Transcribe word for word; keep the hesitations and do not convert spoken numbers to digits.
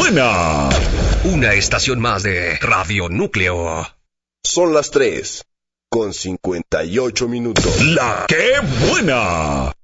buena! Una estación más de Radio Núcleo. Son las tres, con cincuenta y ocho minutos. ¡La qué buena!